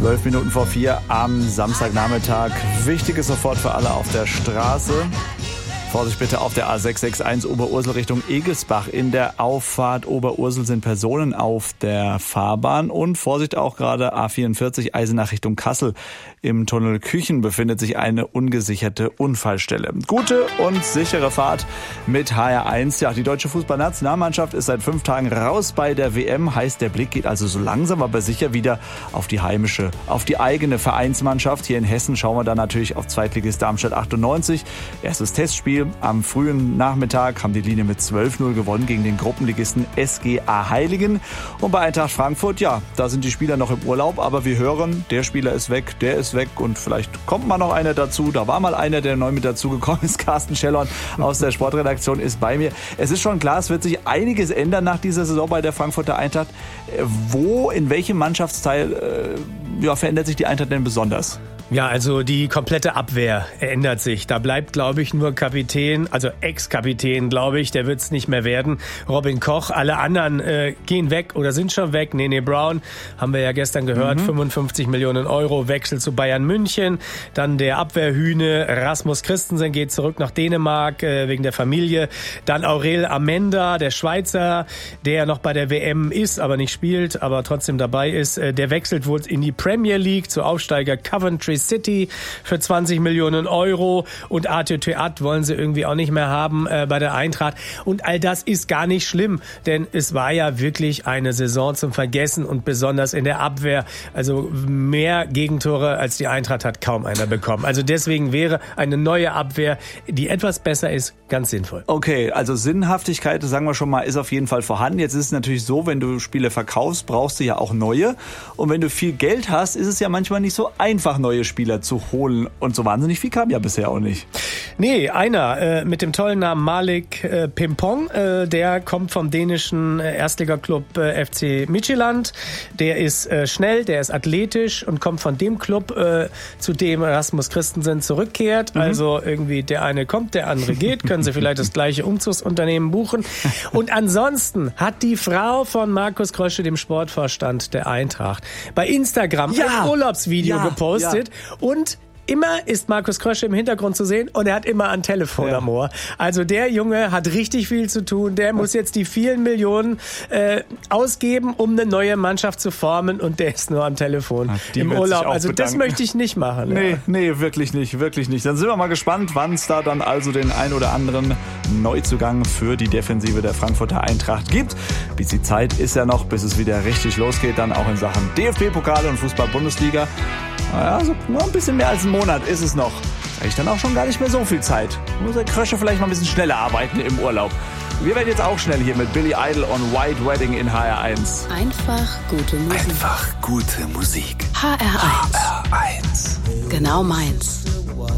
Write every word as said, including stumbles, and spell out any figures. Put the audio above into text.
Zwölf Minuten vor vier am Samstagnachmittag. Wichtiges sofort für alle auf der Straße. Vorsicht bitte auf der A sechs sechs eins Oberursel Richtung Egelsbach. In der Auffahrt Oberursel sind Personen auf der Fahrbahn. Und Vorsicht auch gerade A vierundvierzig Eisenach Richtung Kassel. Im Tunnel Küchen befindet sich eine ungesicherte Unfallstelle. Gute und sichere Fahrt mit H R eins. Ja, die deutsche Fußballnationalmannschaft ist seit fünf Tagen raus bei der W M. Heißt, der Blick geht also so langsam, aber sicher wieder auf die heimische, auf die eigene Vereinsmannschaft. Hier in Hessen schauen wir dann natürlich auf Zweitligist Darmstadt achtundneunzig. Erstes Testspiel. Am frühen Nachmittag haben die Linie mit zwölf null gewonnen gegen den Gruppenligisten S G A Heiligen. Und bei Eintracht Frankfurt, ja, da sind die Spieler noch im Urlaub. Aber wir hören, der Spieler ist weg, der ist weg. Und vielleicht kommt mal noch einer dazu. Da war mal einer, der neu mit dazugekommen ist. Carsten Schellhorn aus der Sportredaktion ist bei mir. Es ist schon klar, es wird sich einiges ändern nach dieser Saison bei der Frankfurter Eintracht. Wo, in welchem Mannschaftsteil äh, ja, verändert sich die Eintracht denn besonders? Ja, also die komplette Abwehr ändert sich. Da bleibt, glaube ich, nur Kapitän, also Ex-Kapitän, glaube ich, der wird es nicht mehr werden. Robin Koch, alle anderen äh, gehen weg oder sind schon weg. Nene Brown, haben wir ja gestern gehört, mhm. fünfundfünfzig Millionen Euro, Wechsel zu Bayern München. Dann der Abwehrhühne Rasmus Christensen geht zurück nach Dänemark äh, wegen der Familie. Dann Aurel Amenda, der Schweizer, der noch bei der W M ist, aber nicht spielt, aber trotzdem dabei ist. Äh, der wechselt wohl in die Premier League zu Aufsteiger Coventry City für zwanzig Millionen Euro und Arthur Theat wollen sie irgendwie auch nicht mehr haben äh, bei der Eintracht. Und all das ist gar nicht schlimm, denn es war ja wirklich eine Saison zum Vergessen und besonders in der Abwehr. Also mehr Gegentore als die Eintracht hat kaum einer bekommen. Also deswegen wäre eine neue Abwehr, die etwas besser ist, ganz sinnvoll. Okay, also Sinnhaftigkeit, sagen wir schon mal, ist auf jeden Fall vorhanden. Jetzt ist es natürlich so, wenn du Spiele verkaufst, brauchst du ja auch neue. Und wenn du viel Geld hast, ist es ja manchmal nicht so einfach, neue Spieler zu holen. Und so wahnsinnig viel kam ja bisher auch nicht. Nee, einer äh, mit dem tollen Namen Malik äh, Pimpong, äh, der kommt vom dänischen äh, Erstligaklub äh, F C Midtjylland. Der ist äh, schnell, der ist athletisch und kommt von dem Club, äh, zu dem Rasmus Christensen zurückkehrt. Mhm. Also irgendwie der eine kommt, der andere geht. Können Sie vielleicht das gleiche Umzugsunternehmen buchen. Und ansonsten hat die Frau von Markus Krösche, dem Sportvorstand der Eintracht, bei Instagram ja. ein Urlaubsvideo ja. gepostet. Ja. Und immer ist Markus Krösche im Hintergrund zu sehen und er hat immer ein Telefon ja. am Ohr. Also der Junge hat richtig viel zu tun. Der muss jetzt die vielen Millionen äh, ausgeben, um eine neue Mannschaft zu formen und der ist nur am Telefon Ach, im Urlaub. Also bedanken. Das möchte ich nicht machen. Nee, ja. nee, wirklich nicht, wirklich nicht. Dann sind wir mal gespannt, wann es da dann also den ein oder anderen Neuzugang für die Defensive der Frankfurter Eintracht gibt. Bis die Zeit ist ja noch, bis es wieder richtig losgeht, dann auch in Sachen D F B-Pokale und Fußball-Bundesliga. Naja, so nur ein bisschen mehr als ein Monat ist es noch. Da ich dann auch schon gar nicht mehr so viel Zeit. Muss der Krösche vielleicht mal ein bisschen schneller arbeiten im Urlaub. Wir werden jetzt auch schnell hier mit Billy Idol und White Wedding in H R eins. Einfach gute Musik. Einfach gute Musik. H R eins. H R eins. Genau meins.